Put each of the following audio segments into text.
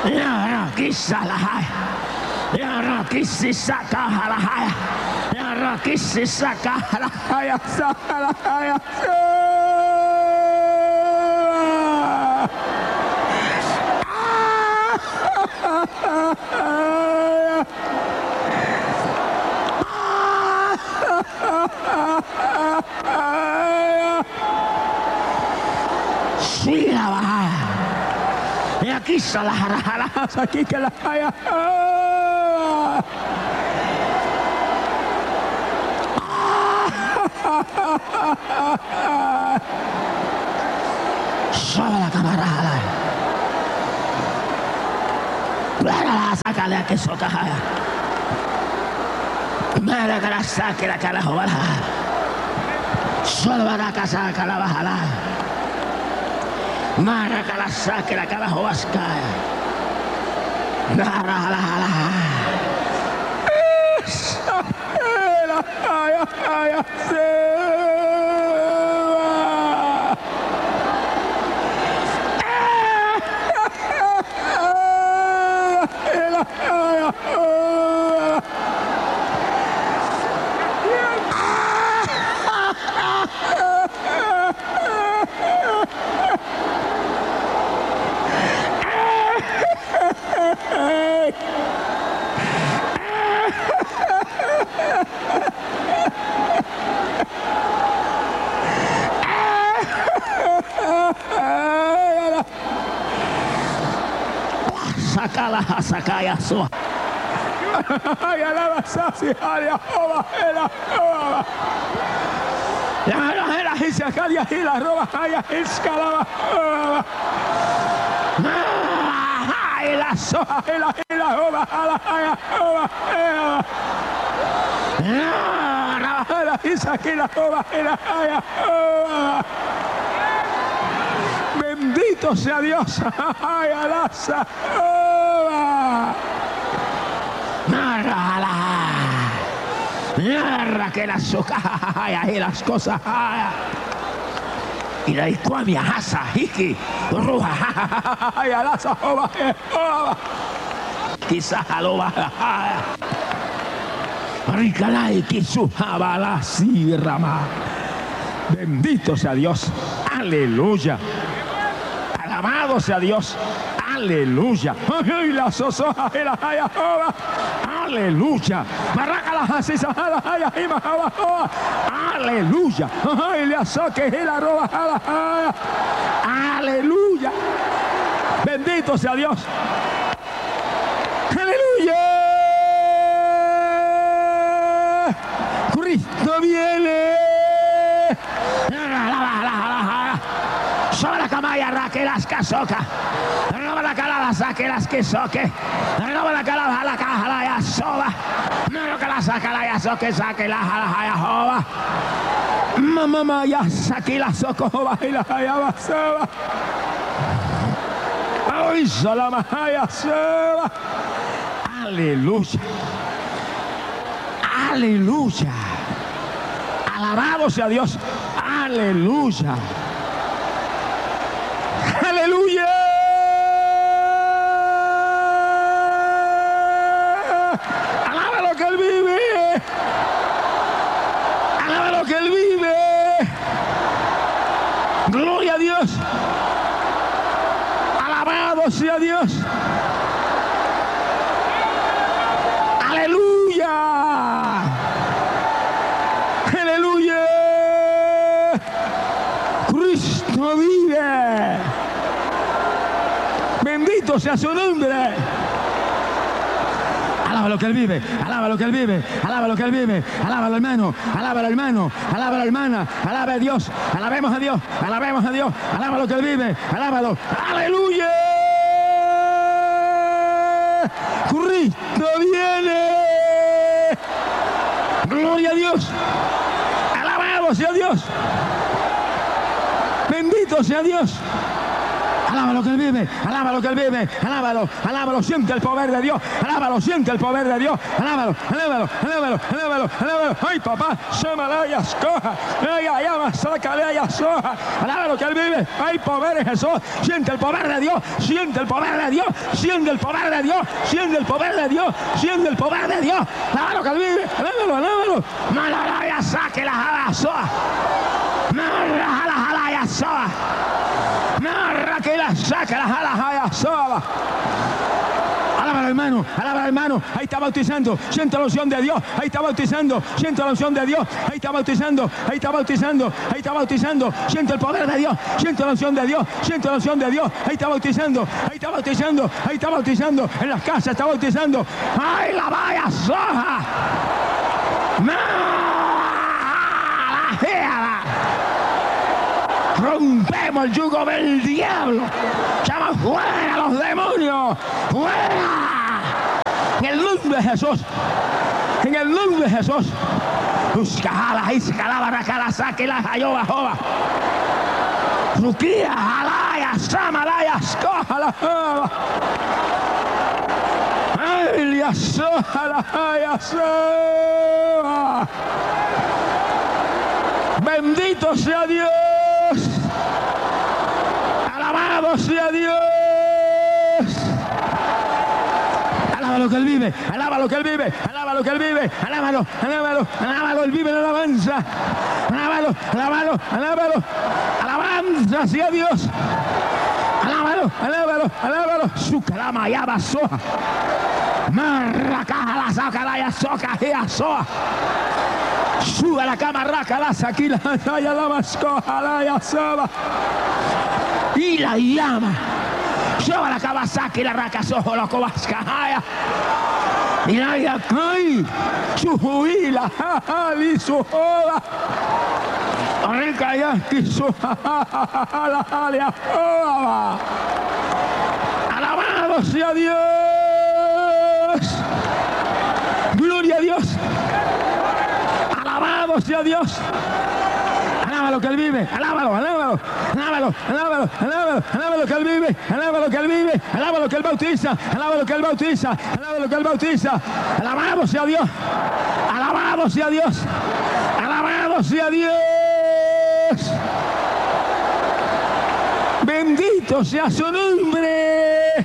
Y aquí está la jarajas, aquí que la haya. Sobre la camarada. Sácale a que soca. Mira que la saque la cara jovara. Solo van a casa que la bajala. Mara que la saque la cara jovasca. Sakaya so. Ay, alaba sasi, alia ova, ela ova. Ya la hisia kadia hila roba, haya hiskalava ova. Ay, la soa, hila ova, ala haya ova, ova. La hisia kila ova, hila haya ova. Bendito sea Dios. Ay, alasa. Narra que las socas y las cosas y la icuamia hasa hiki roja y alasa ova quizás aloba ricalai quisuhaba la sirama. Bendito sea Dios, aleluya, alabado sea Dios, aleluya. Ay, la sosoja y la haya ova. Aleluya. Aleluya. Aleluya. Bendito sea Dios. Aleluya. Cristo viene. Sobre la camaya raque las casoca. Renova la calada, saque las que soque. Renova la calada, la caja, la ya soba. No que la saca, la ya soque, saque la jala, ya jova. Mamá, ya saque la soco, jova, y la ya soba. Ay, sola, ya soba. Aleluya. Aleluya. Alabado sea Dios. Aleluya. Aleluya. Alaba lo que Él vive. Alaba lo que Él vive. Gloria a Dios. Alabado sea Dios. Aleluya. Aleluya. Cristo vive. Bendito sea su nombre. Alaba lo que Él vive, alaba lo que Él vive, alaba lo que Él vive, alaba al hermano, alaba al hermano, alaba a la hermana, alaba a Dios, alabemos a Dios, alabemos a Dios, alaba lo que Él vive, alábalo. Aleluya. Cristo viene. Gloria a Dios. Alabado sea Dios. Bendito sea Dios. Alábalo que Él vive, alábalo que Él vive, alábalo, alábalo, siente el poder de Dios, alábalo, siente el poder de Dios, alábalo, alábalo, alábalo, alábalo, alábalo. Ay, papá, Shemalayas coja, Sacalayas soja, alábalo que Él vive, hay poder en Jesús, siente el poder de Dios, siente el poder de Dios, siente el poder de Dios, siente el poder de Dios, siente el poder de Dios, alábalo que Él vive, alábalo, alábalo, Malayas saque las alas soja, Malayas soja. Narra que la saca las alas sola. Alábalo hermano, ahí está bautizando, siente la unción de Dios, ahí está bautizando, siente la unción de Dios, ahí está bautizando, ahí está bautizando, ahí está bautizando, siente el poder de Dios, siente la unción de Dios, siente la unción de Dios, ahí está bautizando, ahí está bautizando, ahí está bautizando, en las casas está bautizando, ay la vaya soja, rompemos el yugo del diablo. Echamos fuera los demonios. ¡Fuera! En el nombre de Jesús. En el nombre de Jesús. Buscala, iscalaba, racala, saque la jayoba, joba. Ruquía, alaya, samalaya, escójala, joba. Ay, ya soja, ya soja. Bendito sea Dios. Alabado sea Dios. Alábalo que Él vive, alábalo que Él vive, alábalo que Él vive, alábalo, alábalo, alábalo, Él vive en alabanza. Alábalo, alábalo, alábalo, alabanza sea Dios. Alábalo, alábalo, alábalo. Su calama ya basoa. Marraca la saca la ya soca ya soa. Sube a la cama, raca la saquila, ya la mascoja, la ya soba. Y la llama. Lleva la Kawasaki, la racasojo, la cobascajaya. Y la yakai. Chuhuila, li su joda. Rica yaki su la joda. Alabado sea Dios. Gloria a Dios. Alabado sea Dios. Alábalo que Él vive, alábalo, alábalo, alábalo, alábalo, alábalo, alábalo que Él vive, alábalo que Él vive, alábalo que Él bautiza, alábalo que Él bautiza, alábalo que Él bautiza, alabado sea Dios, alabado sea Dios, alabado sea Dios, bendito sea su nombre,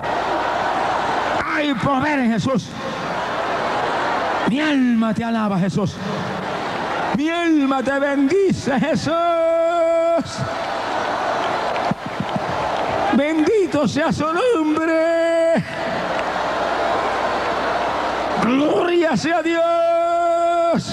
hay poder en Jesús, mi alma te alaba Jesús. Mi alma te bendice, Jesús. Bendito sea su nombre. Gloria sea Dios.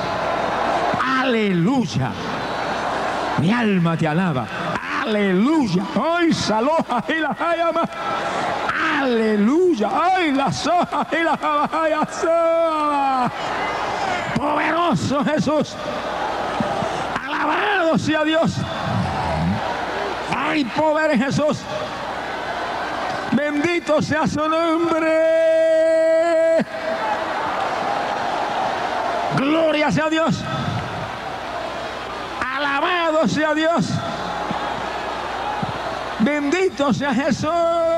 Aleluya. Mi alma te alaba. Aleluya. Ay, saloja y la llama. Aleluya. Ay, la soja y la llama. Poderoso Jesús, alabado sea Dios, hay poder en Jesús, bendito sea su nombre, gloria sea Dios, alabado sea Dios, bendito sea Jesús.